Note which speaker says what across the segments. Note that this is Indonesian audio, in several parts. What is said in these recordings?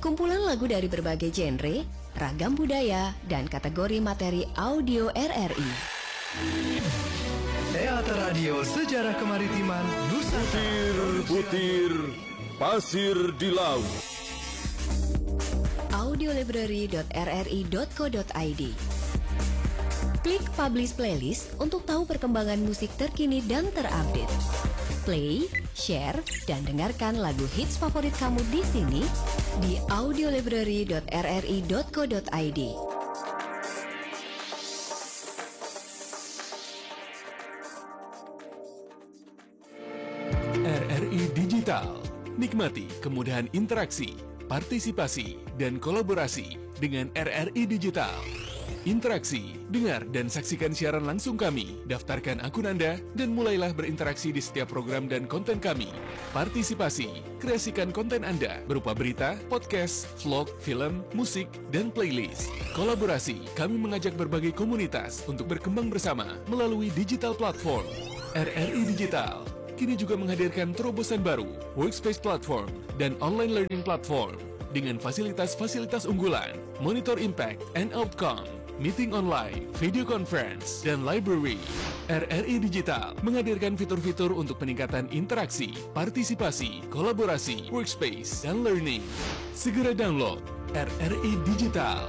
Speaker 1: Kumpulan lagu dari berbagai genre, ragam budaya, dan kategori materi audio RRI.
Speaker 2: Teater Radio Sejarah Kemaritiman Nusantara.
Speaker 3: Butir pasir di laut.
Speaker 1: audiolibrary.rri.co.id. Klik Publish Playlist untuk tahu perkembangan musik terkini dan terupdate. Play, share, dan dengarkan lagu hits favorit kamu di sini di audiolibrary.rri.co.id.
Speaker 3: RRI Digital. Nikmati kemudahan interaksi, partisipasi, dan kolaborasi dengan RRI Digital. Interaksi, dengar dan saksikan siaran langsung kami, daftarkan akun Anda, dan mulailah berinteraksi di setiap program dan konten kami. Partisipasi, kreasikan konten Anda berupa berita, podcast, vlog, film, musik, dan playlist. Kolaborasi, kami mengajak berbagai komunitas untuk berkembang bersama melalui digital platform. RRI Digital kini juga menghadirkan terobosan baru, workspace platform, dan online learning platform dengan fasilitas-fasilitas unggulan, monitor impact and outcome, meeting online, video conference, dan library. RRI Digital menghadirkan fitur-fitur untuk peningkatan interaksi, partisipasi, kolaborasi, workspace, dan learning. Segera download RRI Digital.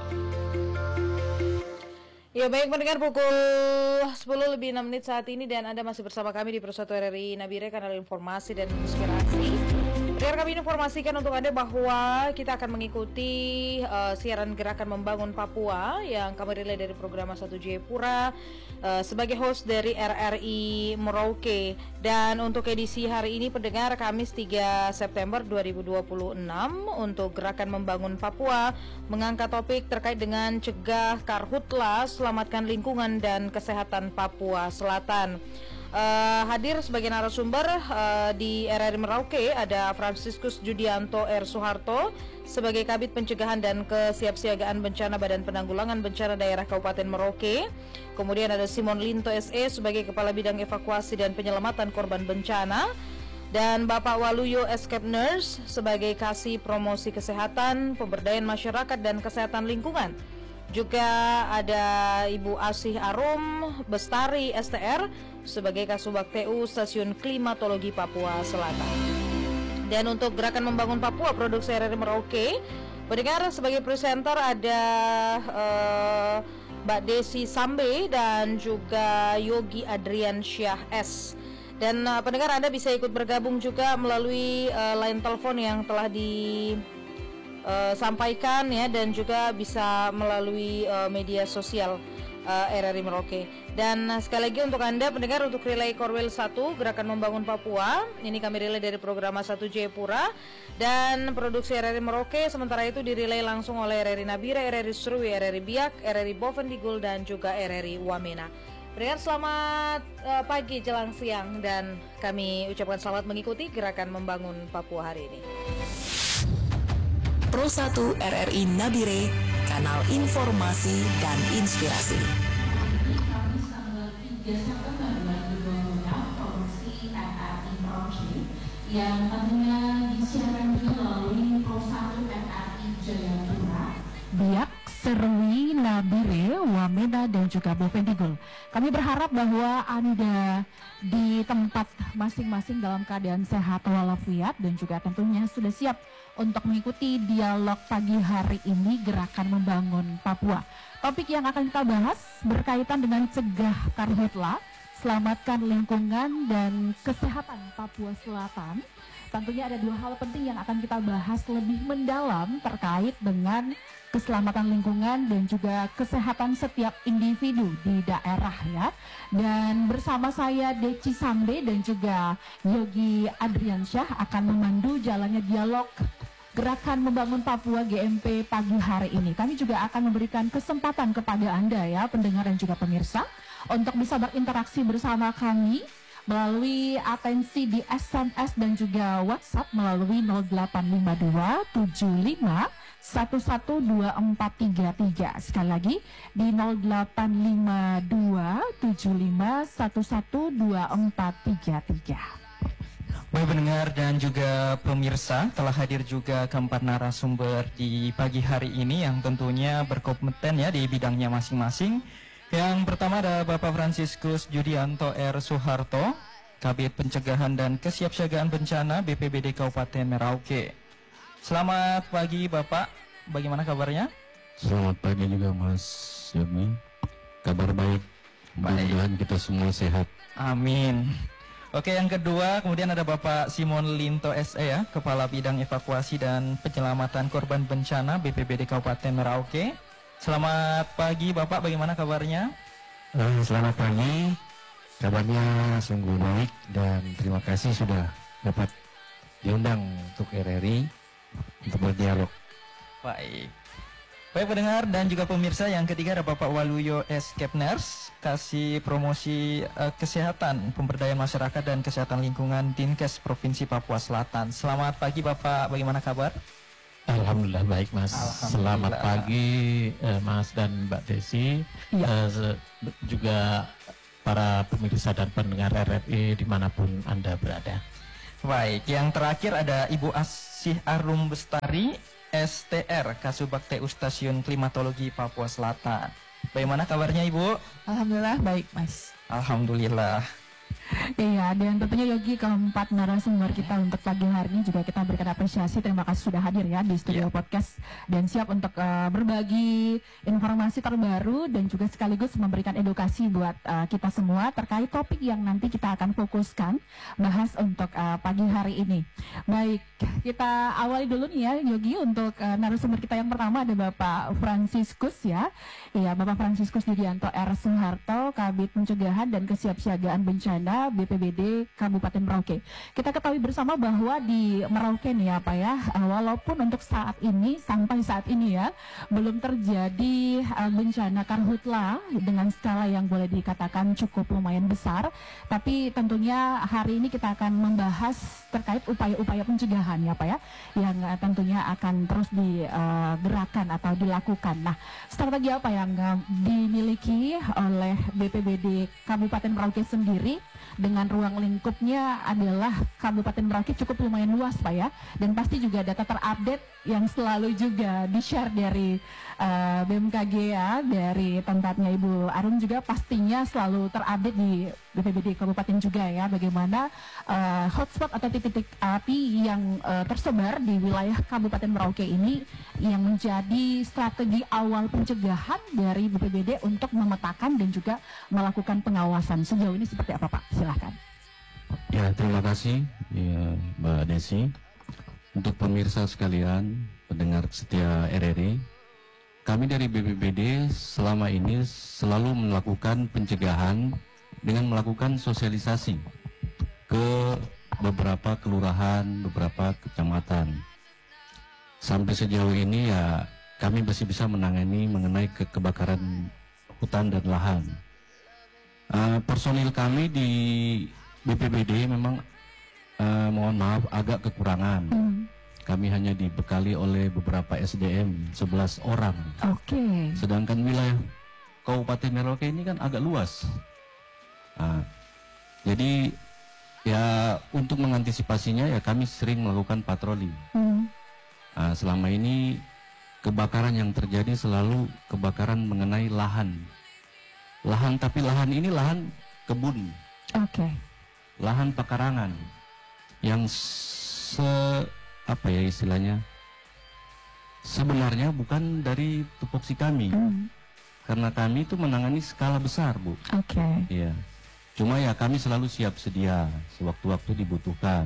Speaker 4: Ya baik, mendengar pukul 10:06 saat ini dan Anda masih bersama kami di Persatu RRI Nabire, kanal informasi dan inspirasi. Biar kami informasikan untuk Anda bahwa kita akan mengikuti siaran Gerakan Membangun Papua yang kami relay dari program 1 Jayapura sebagai host dari RRI Merauke. Dan untuk edisi hari ini pendengar, Kamis 3 September 2026, untuk Gerakan Membangun Papua mengangkat topik terkait dengan cegah karhutla, selamatkan lingkungan dan kesehatan Papua Selatan. Hadir sebagai narasumber di RRI Merauke ada Franciscus Judianto R. Soeharto sebagai Kabid Pencegahan dan Kesiapsiagaan Bencana Badan Penanggulangan Bencana Daerah Kabupaten Merauke. Kemudian ada Simon Linto SE sebagai Kepala Bidang Evakuasi dan Penyelamatan Korban Bencana, dan Bapak Waluyo Escape Nurse sebagai Kasih Promosi Kesehatan, Pemberdayaan Masyarakat dan Kesehatan Lingkungan. Juga ada Ibu Asih Arum Bestari STR sebagai Kasubag TU Stasiun Klimatologi Papua Selatan. Dan untuk Gerakan Membangun Papua produksi RRI Merauke, pendengar sebagai presenter ada Mbak Desi Sambe dan juga Yogi Adrian Syah S. Dan pendengar, Anda bisa ikut bergabung juga melalui line telepon yang telah sampaikan ya, dan juga bisa melalui media sosial RRI Merauke. Dan sekali lagi untuk Anda pendengar, untuk relay Korwil 1 Gerakan Membangun Papua, ini kami relay dari program 1 Jayapura dan produksi RRI Merauke. Sementara itu direlay langsung oleh RRI Nabire, RRI Serui, RRI Biak, RRI Bovendigul, dan juga RRI Wamena. Pendengar, selamat pagi jelang siang, dan kami ucapkan selamat mengikuti Gerakan Membangun Papua hari ini.
Speaker 1: Pro 1 RRI Nabire, kanal informasi dan inspirasi.
Speaker 5: Kamis tanggal 3 September 2026, produksi RRI Merauke yang tentunya disiarkan juga melalui Pro 1 RRI Jayapura, Biak, Serui, Nabire, Wamena, dan juga Bovendigul. Kami berharap bahwa Anda di tempat masing-masing dalam keadaan sehat walafiat dan juga tentunya sudah siap untuk mengikuti dialog pagi hari ini Gerakan Membangun Papua. Topik yang akan kita bahas berkaitan dengan cegah karhutla, selamatkan lingkungan dan kesehatan Papua Selatan. Tentunya ada dua hal penting yang akan kita bahas lebih mendalam terkait dengan keselamatan lingkungan dan juga kesehatan setiap individu di daerah ya. Dan bersama saya Deci Sambe dan juga Yogi Adriansyah akan memandu jalannya dialog Gerakan Membangun Papua GMP pagi hari ini. Kami juga akan memberikan kesempatan kepada Anda ya, pendengar dan juga pemirsa, untuk bisa berinteraksi bersama kami melalui atensi di SMS dan juga WhatsApp melalui 0852 75 112433. Sekali lagi di 0852 75 112433.
Speaker 6: Baik pendengar dan juga pemirsa, telah hadir juga keempat narasumber di pagi hari ini yang tentunya berkompeten ya di bidangnya masing-masing. Yang pertama ada Bapak Fransiskus Judianto R. Soeharto, Kabid Pencegahan dan Kesiapsiagaan Bencana BPBD Kabupaten Merauke. Selamat pagi Bapak, bagaimana kabarnya?
Speaker 7: Selamat pagi juga Mas Yogi. Kabar baik, mudah-mudahan kita semua sehat.
Speaker 6: Amin. Oke, yang kedua kemudian ada Bapak Simon Linto SE ya, Kepala Bidang Evakuasi dan Penyelamatan Korban Bencana BPBD Kabupaten Merauke. Selamat pagi Bapak, bagaimana kabarnya?
Speaker 7: Selamat pagi, kabarnya sungguh baik dan terima kasih sudah dapat diundang untuk RRI untuk berdialog.
Speaker 6: Baik pendengar dan juga pemirsa, yang ketiga ada Bapak Waluyo S. Kepners, Kasih Promosi Kesehatan, Pemberdayaan Masyarakat dan Kesehatan Lingkungan Dinkes Provinsi Papua Selatan. Selamat pagi Bapak, bagaimana kabar?
Speaker 7: Alhamdulillah baik Mas. Selamat pagi Mas dan Mbak Desi, juga para pemirsa dan pendengar RRI dimanapun Anda berada.
Speaker 6: Baik, yang terakhir ada Ibu Asih Arum Bestari, STR, Kasubag TU Stasiun Klimatologi Papua Selatan. Bagaimana kabarnya Ibu?
Speaker 8: Alhamdulillah baik Mas.
Speaker 6: Alhamdulillah.
Speaker 8: Iya, dan tentunya Yogi, keempat narasumber kita untuk pagi hari ini juga kita berikan apresiasi. Terima kasih sudah hadir ya di studio podcast dan siap untuk berbagi informasi terbaru dan juga sekaligus memberikan edukasi buat kita semua terkait topik yang nanti kita akan fokuskan bahas untuk pagi hari ini. Baik, kita awali dulu nih ya Yogi, untuk narasumber kita yang pertama ada Bapak Fransiskus ya. Iya, Bapak Fransiskus Judianto R. Soeharto, Kabid Pencegahan dan Kesiapsiagaan Bencana BPBD Kabupaten Merauke. Kita ketahui bersama bahwa di Merauke nih ya Pak ya, walaupun untuk saat ini, sampai saat ini ya, belum terjadi bencana karhutla dengan skala yang boleh dikatakan cukup lumayan besar, tapi tentunya hari ini kita akan membahas terkait upaya-upaya pencegahan ya Pak ya, yang tentunya akan terus digerakkan atau dilakukan. Nah, strategi apa yang dimiliki oleh BPBD Kabupaten Merauke sendiri dengan ruang lingkupnya adalah Kabupaten Merauke cukup lumayan luas Pak ya, dan pasti juga data terupdate yang selalu juga di-share dari BMKG ya, dari tempatnya Ibu Arum juga pastinya selalu terupdate di BPBD Kabupaten juga ya, bagaimana hotspot atau titik-titik api yang tersebar di wilayah Kabupaten Merauke ini yang menjadi strategi awal pencegahan dari BPBD untuk memetakan dan juga melakukan pengawasan. Sejauh ini seperti apa Pak? Silahkan.
Speaker 7: Ya, terima kasih ya, Mbak Desi. Untuk pemirsa sekalian, pendengar setia RRI, kami dari BPBD selama ini selalu melakukan pencegahan dengan melakukan sosialisasi ke beberapa kelurahan, beberapa kecamatan. Sampai sejauh ini ya kami masih bisa menangani mengenai kebakaran hutan dan lahan. Personil kami di BPBD memang mohon maaf agak kekurangan. Kami hanya dibekali oleh beberapa SDM 11 orang.
Speaker 8: Oke.
Speaker 7: Sedangkan wilayah Kabupaten Merauke ini kan agak luas. Jadi ya untuk mengantisipasinya ya kami sering melakukan patroli. Selama ini kebakaran yang terjadi selalu kebakaran mengenai lahan. Tapi lahan ini lahan kebun.
Speaker 8: Oke.
Speaker 7: Lahan pekarangan yang apa ya istilahnya, sebenarnya bukan dari tupoksi kami, karena kami itu menangani skala besar Bu.
Speaker 8: Oke.
Speaker 7: Iya. Cuma ya kami selalu siap sedia sewaktu-waktu dibutuhkan.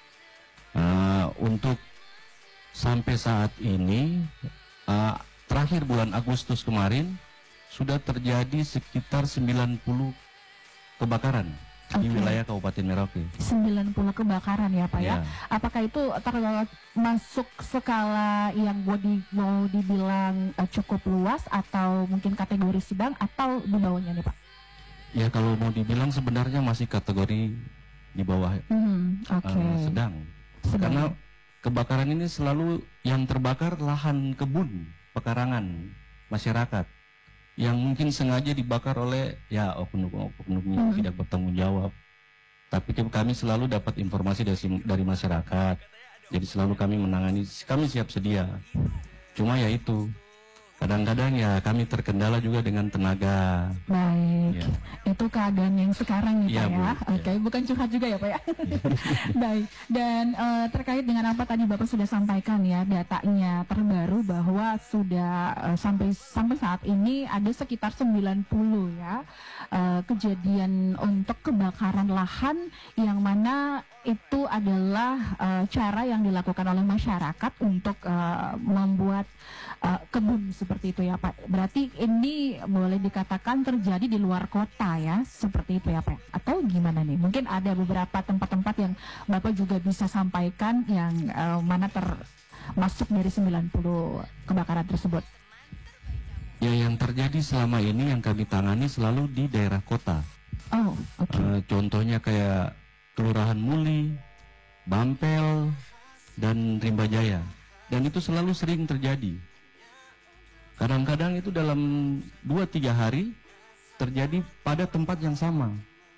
Speaker 7: Untuk sampai saat ini terakhir bulan Agustus kemarin sudah terjadi sekitar 90 kebakaran di wilayah Kabupaten Merauke.
Speaker 8: 90 kebakaran ya Pak ya. Apakah itu termasuk skala yang mau dibilang cukup luas atau mungkin kategori sedang atau di bawahnya nih Pak?
Speaker 7: Ya kalau mau dibilang sebenarnya masih kategori di bawah sedang. Karena kebakaran ini selalu yang terbakar lahan kebun, pekarangan masyarakat yang mungkin sengaja dibakar oleh ya oknum-oknum yang tidak bertanggung jawab. Tapi kami selalu dapat informasi dari masyarakat. Jadi selalu kami menangani, kami siap sedia. Cuma ya itu, kadang-kadang ya kami terkendala juga dengan tenaga.
Speaker 8: Baik,
Speaker 7: Ya.
Speaker 8: itu keadaan yang sekarang ya,
Speaker 7: Iya,
Speaker 8: Pak
Speaker 7: Bu.
Speaker 8: ya. Oke, bukan curhat juga ya Pak ya. Baik, dan terkait dengan apa tadi Bapak sudah sampaikan ya, datanya terbaru bahwa sudah sampai saat ini ada sekitar 90 ya kejadian untuk kebakaran lahan, yang mana itu adalah cara yang dilakukan oleh masyarakat untuk membuat kebun seperti itu ya Pak. Berarti ini boleh dikatakan terjadi di luar kota ya, seperti itu ya Pak? Atau gimana nih? Mungkin ada beberapa tempat-tempat yang Bapak juga bisa sampaikan yang mana termasuk dari 90 kebakaran tersebut.
Speaker 7: Ya, yang terjadi selama ini yang kami tangani selalu di daerah kota.
Speaker 8: Oh, oke.
Speaker 7: Contohnya kayak Kelurahan Muli, Bampel, dan Rimba Jaya. Dan itu selalu sering terjadi. Kadang-kadang itu dalam 2-3 hari terjadi pada tempat yang sama.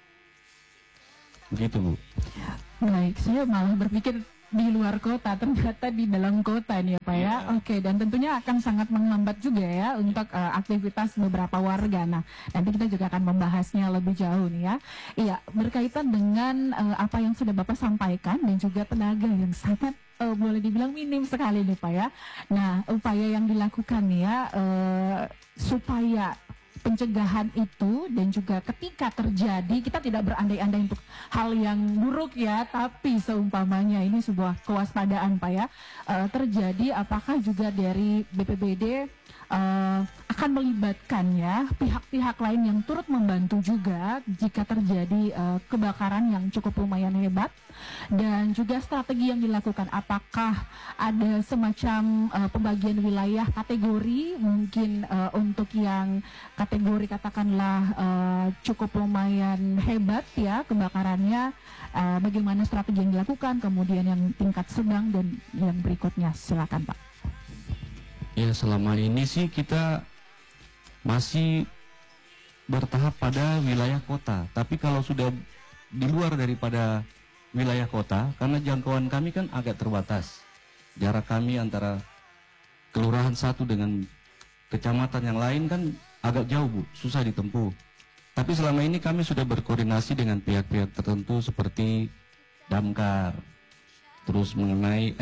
Speaker 7: Begitu, Bu.
Speaker 8: Baik, saya malah berpikir di luar kota, ternyata di dalam kota nih ya Pak ya. Oke, dan tentunya akan sangat menghambat juga ya untuk aktivitas beberapa warga. Nah, nanti kita juga akan membahasnya lebih jauh nih ya. Iya, berkaitan dengan apa yang sudah Bapak sampaikan dan juga tenaga yang sangat boleh dibilang minim sekali nih Pak ya. Nah, upaya yang dilakukan nih ya supaya pencegahan itu, dan juga ketika terjadi kita tidak berandai-andai untuk hal yang buruk ya, tapi seumpamanya ini sebuah kewaspadaan Pak ya terjadi, apakah juga dari BPBD akan melibatkan ya pihak-pihak lain yang turut membantu juga jika terjadi kebakaran yang cukup lumayan hebat, dan juga strategi yang dilakukan, apakah ada semacam pembagian wilayah kategori, mungkin untuk yang kategori katakanlah cukup lumayan hebat ya kebakarannya, bagaimana strategi yang dilakukan, kemudian yang tingkat sedang dan yang berikutnya, silakan Pak.
Speaker 7: Ya, selama ini sih kita masih bertahap pada wilayah kota. Tapi kalau sudah di luar daripada wilayah kota, karena jangkauan kami kan agak terbatas. Jarak kami antara kelurahan satu dengan kecamatan yang lain kan agak jauh, Bu, susah ditempuh. Tapi selama ini kami sudah berkoordinasi dengan pihak-pihak tertentu seperti Damkar, terus mengenai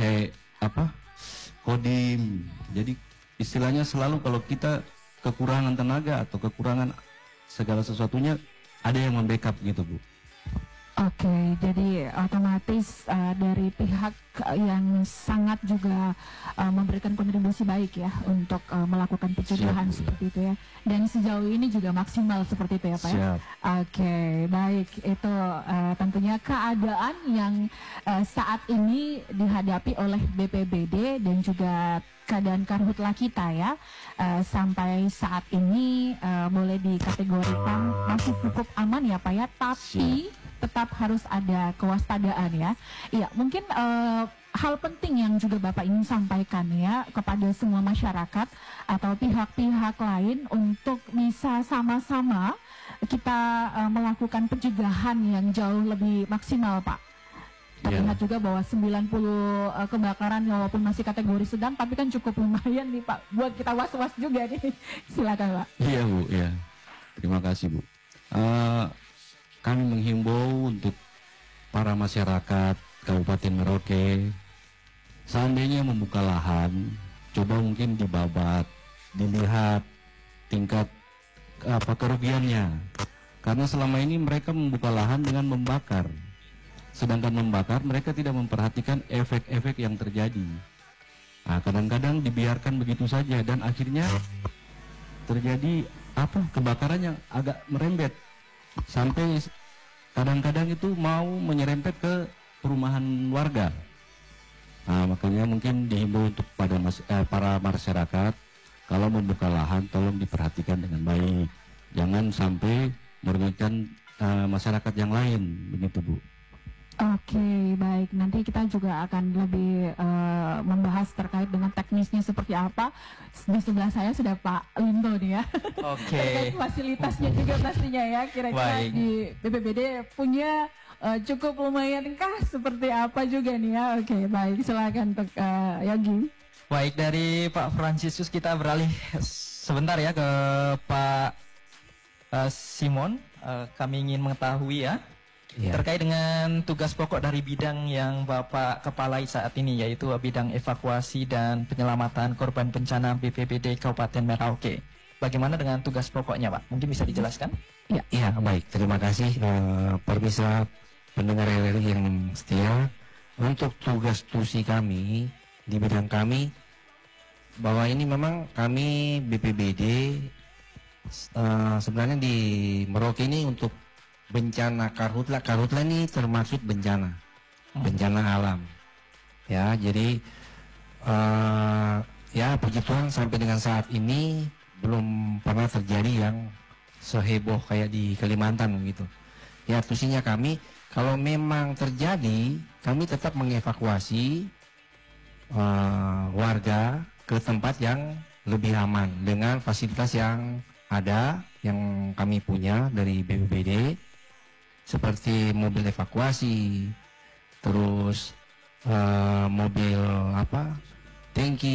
Speaker 7: Kodim. Jadi istilahnya selalu kalau kita kekurangan tenaga atau kekurangan segala sesuatunya, ada yang membackup gitu, Bu.
Speaker 8: Oke, jadi otomatis dari pihak yang sangat juga memberikan kontribusi baik ya untuk melakukan pencegahan seperti itu ya. Dan sejauh ini juga maksimal seperti itu ya Pak ya?
Speaker 7: Siap.
Speaker 8: Oke, baik. Itu tentunya keadaan yang saat ini dihadapi oleh BPBD dan juga keadaan karhutla kita ya. Sampai saat ini boleh dikategorikan masih cukup aman ya Pak ya, tapi tetap harus ada kewaspadaan ya. Iya, mungkin hal penting yang juga Bapak ingin sampaikan ya kepada semua masyarakat atau pihak-pihak lain untuk bisa sama-sama kita melakukan pencegahan yang jauh lebih maksimal Pak. Terlihat juga bahwa 90 kebakaran walaupun masih kategori sedang, tapi kan cukup lumayan nih Pak, buat kita was-was juga nih. Silakan Pak.
Speaker 7: Iya, Bu, ya. Terima kasih, Bu. Kami menghimbau untuk para masyarakat Kabupaten Merauke, seandainya membuka lahan, coba mungkin dibabat, dilihat tingkat kerugiannya. Karena selama ini mereka membuka lahan dengan membakar. Sedangkan membakar, mereka tidak memperhatikan efek-efek yang terjadi. Nah, kadang-kadang dibiarkan begitu saja dan akhirnya terjadi kebakaran yang agak merembet. Sampai kadang-kadang itu mau menyerempet ke perumahan warga. Nah, makanya mungkin dihimbau untuk para masyarakat, kalau membuka lahan tolong diperhatikan dengan baik. Jangan sampai merugikan masyarakat yang lain, begitu Bu.
Speaker 8: Oke, baik. Nanti kita juga akan lebih membahas terkait dengan teknisnya seperti apa. Di sebelah saya sudah Pak Lindo nih ya.
Speaker 6: Oke.
Speaker 8: Terkait fasilitasnya juga pastinya ya. Kira-kira
Speaker 6: Baik.
Speaker 8: di BPBD punya cukup lumayan kah? Seperti apa juga nih ya? Oke, baik, silakan untuk Yogi.
Speaker 6: Baik, dari Pak Fransisius kita beralih sebentar ya ke Pak Simon. Kami ingin mengetahui ya, terkait dengan tugas pokok dari bidang yang Bapak kepalai saat ini, yaitu bidang evakuasi dan penyelamatan korban bencana BPBD Kabupaten Merauke. Bagaimana dengan tugas pokoknya, Pak? Mungkin bisa dijelaskan?
Speaker 9: Ya, baik. Terima kasih pemirsa pendengar RRI yang setia. Untuk tugas tusi kami di bidang kami, bahwa ini memang kami BPBD sebenarnya di Merauke ini untuk bencana karhutla ini termasuk bencana alam ya. Jadi ya puji Tuhan sampai dengan saat ini belum pernah terjadi yang seheboh kayak di Kalimantan gitu ya. Tusinya kami kalau memang terjadi, kami tetap mengevakuasi warga ke tempat yang lebih aman dengan fasilitas yang ada, yang kami punya dari BPBD, seperti mobil evakuasi, terus mobil tangki